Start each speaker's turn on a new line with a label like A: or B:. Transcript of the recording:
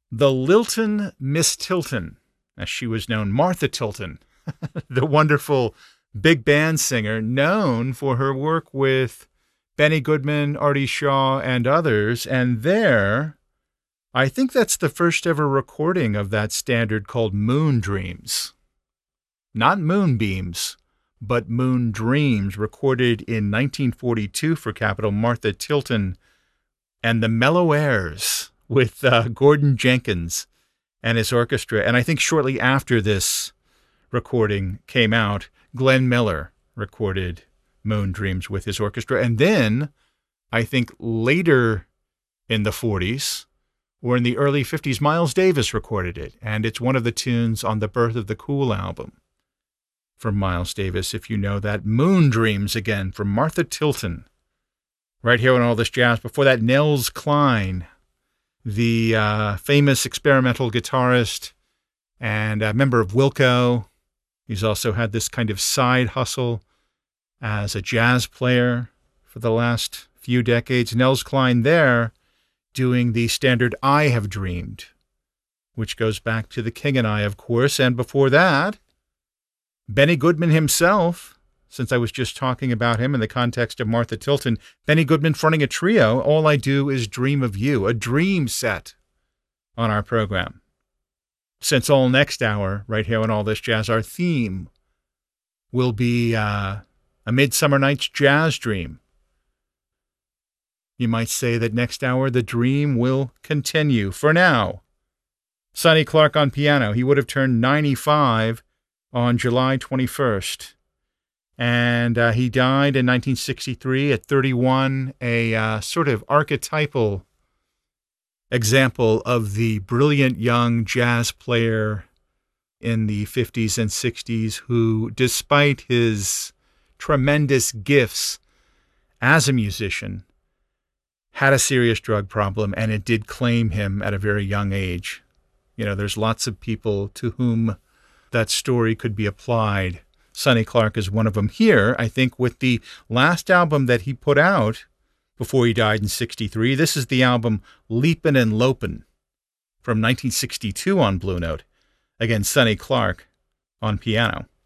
A: The Lilton Miss Tilton, as she was known, Martha Tilton, the wonderful big band singer known for her work with Benny Goodman, Artie Shaw, and others. And there, I think that's the first ever recording of that standard called Moon Dreams. Not Moonbeams, but Moon Dreams, recorded in 1942 for Capitol, Martha Tilton and the Mellow Airs with Gordon Jenkins and his orchestra. And I think shortly after this recording came out, Glenn Miller recorded Moon Dreams with his orchestra. And then I think later in the 40s or in the early 50s, Miles Davis recorded it. And it's one of the tunes on the Birth of the Cool album from Miles Davis, if you know that. Moon Dreams again from Martha Tilton. Right here on All This Jazz. Before that, Nels Cline, the famous experimental guitarist and a member of Wilco. He's also had this kind of side hustle as a jazz player for the last few decades. Nels Cline there doing the standard I Have Dreamed, which goes back to The King and I, of course. And before that, Benny Goodman himself, since I was just talking about him in the context of Martha Tilton, Benny Goodman fronting a trio, All I Do Is Dream of You, a dream set on our program. Since all next hour, right here on All This Jazz, our theme will be A Midsummer Night's Jazz Dream. You might say that next hour the dream will continue. For now, Sonny Clark on piano. He would have turned 95 on July 21st. And he died in 1963 at 31, a sort of archetypal example of the brilliant young jazz player in the 50s and 60s who, despite his tremendous gifts as a musician, had a serious drug problem, and it did claim him at a very young age. You know, there's lots of people to whom that story could be applied. Sonny Clark is one of them. Here, I think, with the last album that he put out before he died in 63. This is the album Leapin' and Lopin' from 1962 on Blue Note. Again, Sonny Clark on piano.